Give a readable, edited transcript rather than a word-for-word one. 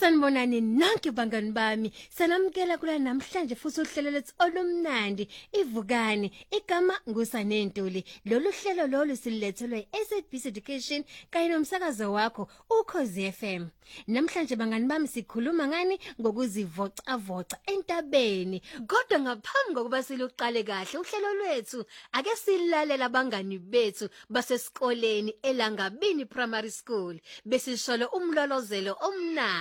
Sanibonani nonke bangani bami. Sanamkela kula namhlanje futhi uhlelo lethu olumnandi ivukani. Igama nguSanentuli. Lolu hlelo lolu silethelwe SABC Education kanye nomsakazo wakho Ukhozi FM. Namhlanje bangani bami sikhuluma ngani ngokuzivoca entabeni. Kodwa ngaphambi kokuba siluqale kahle uhlelo lwethu ake silalela abangani bethu basesikoleni eLangabini Primary School besisholo umlolozelo omnandi.